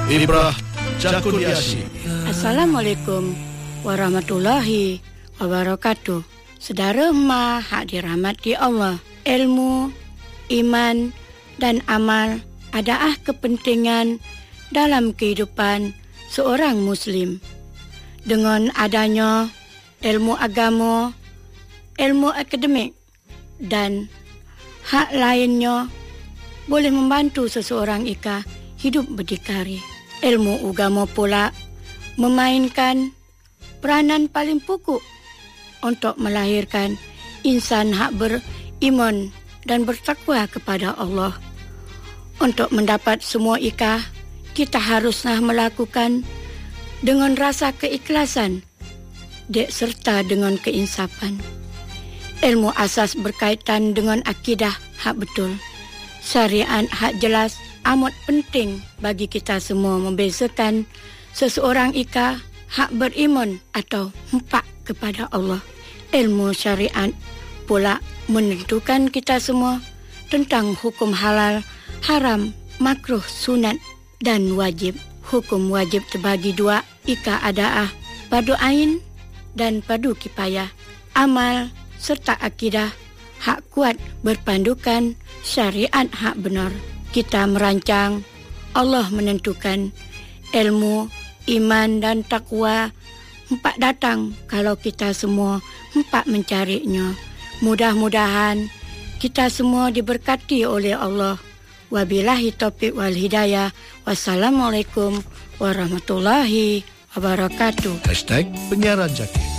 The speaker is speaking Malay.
Ibrah Jakuniasi. Assalamualaikum warahmatullahi wabarakatuh. Saudara ma hak dirahmati Allah, ilmu, iman dan amal adalah kepentingan dalam kehidupan seorang Muslim. Dengan adanya ilmu agama, ilmu akademik dan hak lainnya boleh membantu seseorang hidup berdikari. Ilmu agama pula memainkan peranan paling pokok untuk melahirkan insan hak beriman dan bertakwa kepada Allah. Untuk mendapat semua kita haruslah melakukan dengan rasa keikhlasan serta dengan keinsafan. Ilmu asas berkaitan dengan akidah hak betul. Syariat hak jelas amat penting bagi kita semua membezakan seseorang hak beriman atau hempak kepada Allah. Ilmu syariat pula menentukan kita semua tentang hukum halal, haram, makruh, sunat dan wajib. Hukum wajib terbagi dua, adalah fardu ain dan fardu kifayah. Amal serta akidah hak kuat berpandukan syariat hak benar. Kita merancang, Allah menentukan. Ilmu, iman dan takwa hempak datang kalau kita semua hempak mencarinya. Mudah-mudahan kita semua diberkati oleh Allah. Wabillahi taufiq wal hidayah. Wassalamualaikum warahmatullahi wabarakatuh. #Penyiaran Jaki.